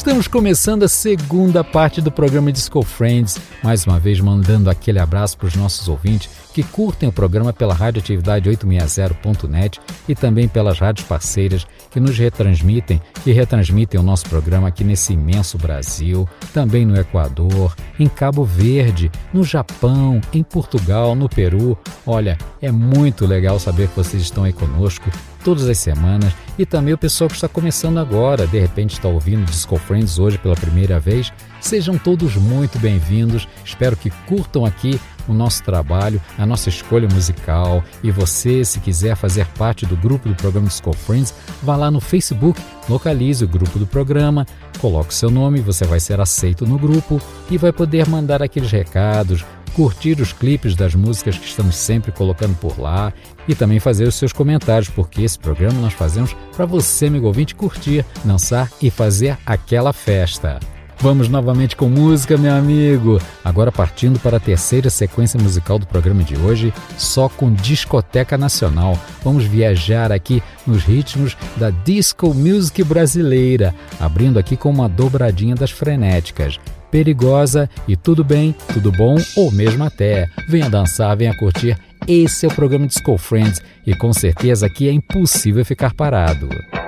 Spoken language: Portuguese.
Estamos começando a segunda parte do programa Disco Friends, mais uma vez mandando aquele abraço para os nossos ouvintes que curtem o programa pela radioatividade 860.net e também pelas rádios parceiras que nos retransmitem e retransmitem o nosso programa aqui nesse imenso Brasil, também no Equador, em Cabo Verde, no Japão, em Portugal, no Peru. Olha, é muito legal saber que vocês estão aí conosco todas as semanas, e também o pessoal que está começando agora, de repente está ouvindo Disco Friends hoje pela primeira vez. Sejam todos muito bem-vindos, espero que curtam aqui o nosso trabalho, a nossa escolha musical. E você, se quiser fazer parte do grupo do programa Disco Friends, vá lá no Facebook, localize o grupo do programa, coloque o seu nome, você vai ser aceito no grupo e vai poder mandar aqueles recados, curtir os clipes das músicas que estamos sempre colocando por lá e também fazer os seus comentários, porque esse programa nós fazemos para você, amigo ouvinte, curtir, dançar e fazer aquela festa. Vamos novamente com música, meu amigo. Agora partindo para a terceira sequência musical do programa de hoje, só com discoteca nacional. Vamos viajar aqui nos ritmos da disco music brasileira, abrindo aqui com uma dobradinha das frenéticas. Perigosa e Tudo Bem, Tudo Bom ou mesmo até. Venha dançar, venha curtir. Esse é o programa Disco Friends e com certeza aqui é impossível ficar parado.